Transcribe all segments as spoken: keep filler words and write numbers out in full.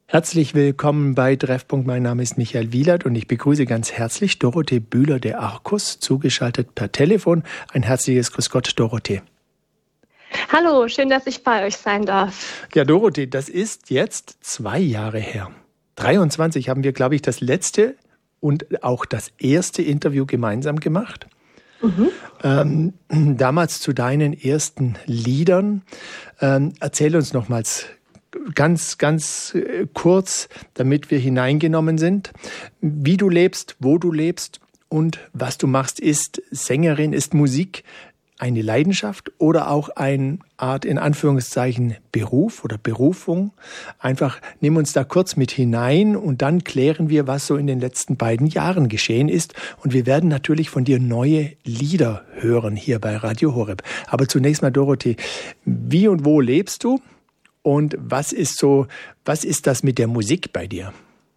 Herzlich willkommen bei Treffpunkt. Mein Name ist Michael Wielert und ich begrüße ganz herzlich Dorothee Bühler de Arcus, zugeschaltet per Telefon. Ein herzliches Grüß Gott, Dorothee. Hallo, schön, dass ich bei euch sein darf. Ja, Dorothee, das ist jetzt zwei Jahre her. dreiundzwanzig haben wir, glaube ich, das letzte und auch das erste Interview gemeinsam gemacht. Mhm. Ähm, damals zu deinen ersten Liedern. Ähm, erzähl uns nochmals ganz, ganz kurz, damit wir hineingenommen sind, wie du lebst, wo du lebst und was du machst. Ist Sängerin, ist Musik eine Leidenschaft oder auch eine Art, in Anführungszeichen, Beruf oder Berufung? Einfach nimm uns da kurz mit hinein und dann klären wir, was so in den letzten beiden Jahren geschehen ist. Und wir werden natürlich von dir neue Lieder hören hier bei Radio Horeb. Aber zunächst mal, Dorothee, wie und wo lebst du? Und was ist so, was ist das mit der Musik bei dir?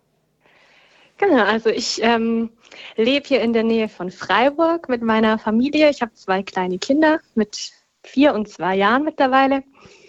Genau, also ich ähm, lebe hier in der Nähe von Freiburg mit meiner Familie. Ich habe zwei kleine Kinder mit vier und zwei Jahren mittlerweile.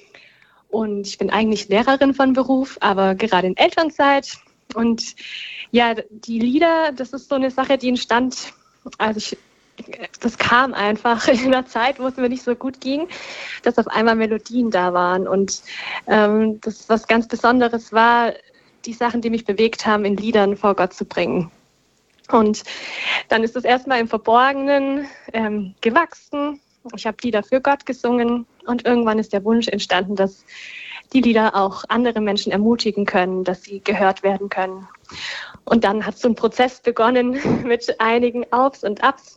Und ich bin eigentlich Lehrerin von Beruf, aber gerade in Elternzeit. Und ja, die Lieder, das ist so eine Sache, die entstand, also ich das kam einfach in einer Zeit, wo es mir nicht so gut ging, dass auf einmal Melodien da waren. Und ähm, das, was ganz Besonderes war, die Sachen, die mich bewegt haben, in Liedern vor Gott zu bringen. Und dann ist es erstmal im Verborgenen ähm, gewachsen. Ich habe Lieder für Gott gesungen und irgendwann ist der Wunsch entstanden, dass die Lieder auch andere Menschen ermutigen können, dass sie gehört werden können. Und dann hat so ein Prozess begonnen mit einigen Aufs und Abs.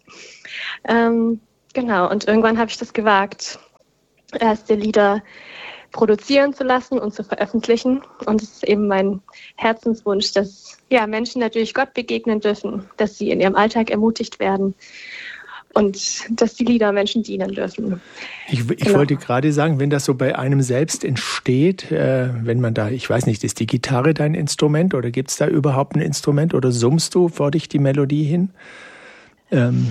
Ähm, genau, und irgendwann habe ich das gewagt, erste Lieder produzieren zu lassen und zu veröffentlichen. Und es ist eben mein Herzenswunsch, dass ja, Menschen natürlich Gott begegnen dürfen, dass sie in ihrem Alltag ermutigt werden und dass die Lieder Menschen dienen dürfen. Ich, ich genau. wollte gerade sagen, wenn das so bei einem selbst entsteht, äh, wenn man da, ich weiß nicht, ist die Gitarre dein Instrument oder gibt es da überhaupt ein Instrument oder summst du vor dich die Melodie hin? Ähm.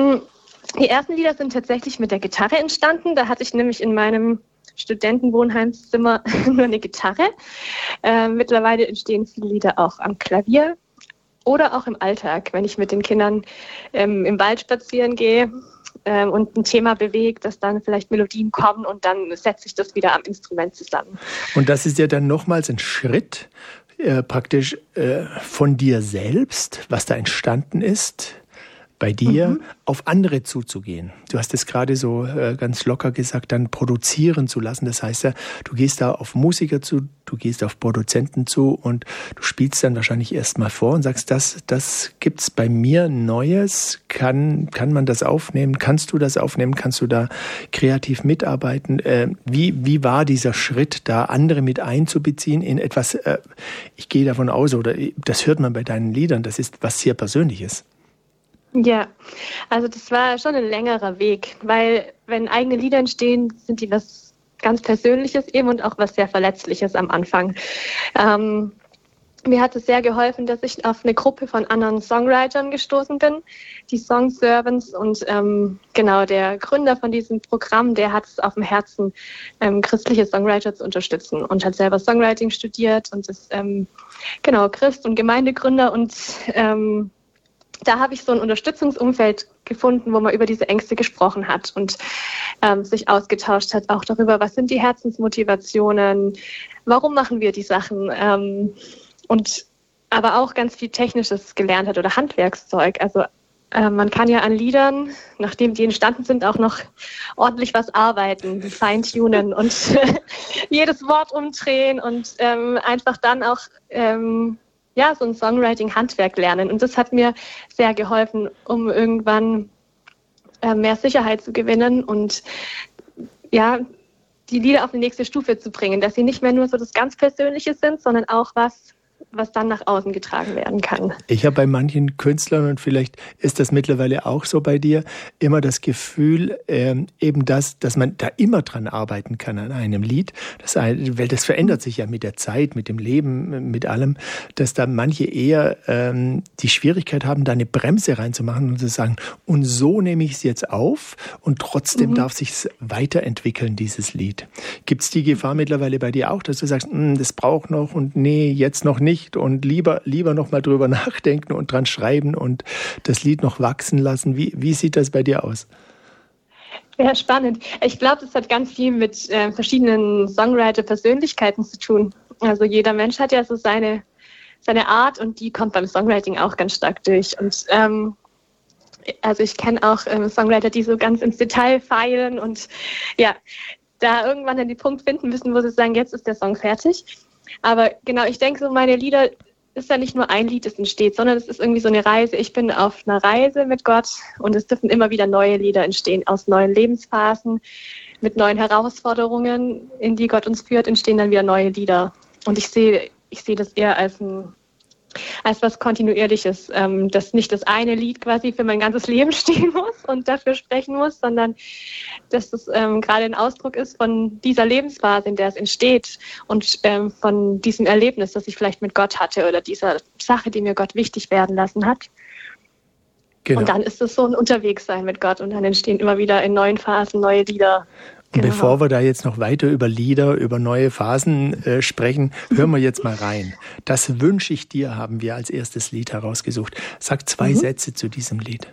Die ersten Lieder sind tatsächlich mit der Gitarre entstanden. Da hatte ich nämlich in meinem Studentenwohnheimszimmer nur eine Gitarre. Äh, mittlerweile entstehen viele Lieder auch am Klavier oder auch im Alltag, wenn ich mit den Kindern ähm, im Wald spazieren gehe ähm, und ein Thema bewegt, dass dann vielleicht Melodien kommen und dann setze ich das wieder am Instrument zusammen. Und das ist ja dann nochmals ein Schritt äh, praktisch äh, von dir selbst, was da entstanden ist, bei dir, mhm. auf andere zuzugehen. Du hast es gerade so äh, ganz locker gesagt, dann produzieren zu lassen. Das heißt ja, du gehst da auf Musiker zu, du gehst auf Produzenten zu und du spielst dann wahrscheinlich erst mal vor und sagst, das, das gibt's bei mir Neues. Kann, kann man das aufnehmen? Kannst du das aufnehmen? Kannst du da kreativ mitarbeiten? Äh, wie, wie war dieser Schritt, da andere mit einzubeziehen in etwas, äh, ich gehe davon aus, oder das hört man bei deinen Liedern, das ist was sehr Persönliches. Ja, also das war schon ein längerer Weg, weil wenn eigene Lieder entstehen, sind die was ganz Persönliches eben und auch was sehr Verletzliches am Anfang. Ähm, mir hat es sehr geholfen, dass ich auf eine Gruppe von anderen Songwritern gestoßen bin, die Song Servants, und ähm, genau der Gründer von diesem Programm, der hat es auf dem Herzen, ähm, christliche Songwriter zu unterstützen und hat selber Songwriting studiert und ist ähm, genau Christ und Gemeindegründer und ähm, da habe ich so ein Unterstützungsumfeld gefunden, wo man über diese Ängste gesprochen hat und ähm, sich ausgetauscht hat, auch darüber, was sind die Herzensmotivationen, warum machen wir die Sachen, ähm, und aber auch ganz viel Technisches gelernt hat oder Handwerkszeug. Also äh, man kann ja an Liedern, nachdem die entstanden sind, auch noch ordentlich was arbeiten, feintunen und jedes Wort umdrehen und ähm, einfach dann auch ähm, ja, so ein Songwriting-Handwerk lernen. Und das hat mir sehr geholfen, um irgendwann äh, mehr Sicherheit zu gewinnen und ja, die Lieder auf die nächste Stufe zu bringen, dass sie nicht mehr nur so das ganz Persönliche sind, sondern auch was, was dann nach außen getragen werden kann. Ich habe bei manchen Künstlern, und vielleicht ist das mittlerweile auch so bei dir, immer das Gefühl, ähm, eben das, dass man da immer dran arbeiten kann an einem Lied. Das, weil das verändert sich ja mit der Zeit, mit dem Leben, mit allem, dass da manche eher ähm, die Schwierigkeit haben, da eine Bremse reinzumachen und zu sagen, und so nehme ich es jetzt auf und trotzdem mhm. darf sich es weiterentwickeln, dieses Lied. Gibt es die Gefahr mittlerweile bei dir auch, dass du sagst, das braucht noch und nee, jetzt noch nicht und lieber, lieber noch mal drüber nachdenken und dran schreiben und das Lied noch wachsen lassen? Wie, wie sieht das bei dir aus? Ja, spannend. Ich glaube, das hat ganz viel mit äh, verschiedenen Songwriter-Persönlichkeiten zu tun. Also jeder Mensch hat ja so seine, seine Art und die kommt beim Songwriting auch ganz stark durch. Und ähm, also ich kenne auch ähm, Songwriter, die so ganz ins Detail feilen und ja, da irgendwann an den Punkt finden müssen, wo sie sagen, jetzt ist der Song fertig. Aber genau, ich denke so, meine Lieder ist ja nicht nur ein Lied, das entsteht, sondern es ist irgendwie so eine Reise. Ich bin auf einer Reise mit Gott und es dürfen immer wieder neue Lieder entstehen. Aus neuen Lebensphasen, mit neuen Herausforderungen, in die Gott uns führt, entstehen dann wieder neue Lieder. Und ich sehe, ich sehe das eher als ein als was Kontinuierliches, ähm, dass nicht das eine Lied quasi für mein ganzes Leben stehen muss und dafür sprechen muss, sondern dass es ähm, gerade ein Ausdruck ist von dieser Lebensphase, in der es entsteht und ähm, von diesem Erlebnis, das ich vielleicht mit Gott hatte oder dieser Sache, die mir Gott wichtig werden lassen hat. Genau. Und dann ist es so ein Unterwegssein mit Gott und dann entstehen immer wieder in neuen Phasen neue Lieder. Und Genau. Bevor wir da jetzt noch weiter über Lieder, über neue Phasen äh, sprechen, hören wir jetzt mal rein. Das wünsche ich dir, haben wir als erstes Lied herausgesucht. Sag zwei mhm. Sätze zu diesem Lied.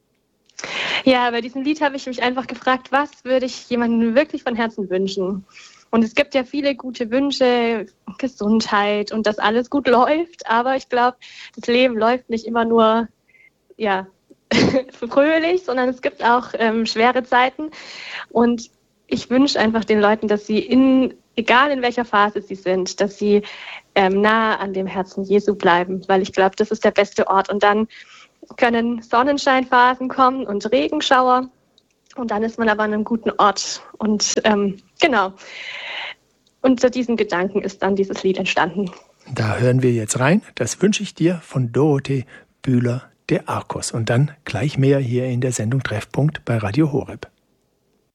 Ja, bei diesem Lied habe ich mich einfach gefragt, was würde ich jemandem wirklich von Herzen wünschen? Und es gibt ja viele gute Wünsche, Gesundheit und dass alles gut läuft, aber ich glaube, das Leben läuft nicht immer nur, ja, fröhlich, sondern es gibt auch ähm, schwere Zeiten und ich wünsche einfach den Leuten, dass sie, in, egal in welcher Phase sie sind, dass sie ähm, nah an dem Herzen Jesu bleiben, weil ich glaube, das ist der beste Ort. Und dann können Sonnenscheinphasen kommen und Regenschauer und dann ist man aber an einem guten Ort. Und ähm, genau, unter diesen Gedanken ist dann dieses Lied entstanden. Da hören wir jetzt rein. Das wünsche ich dir von Dorothee Bühler, der Arkos. Und dann gleich mehr hier in der Sendung Treffpunkt bei Radio Horeb.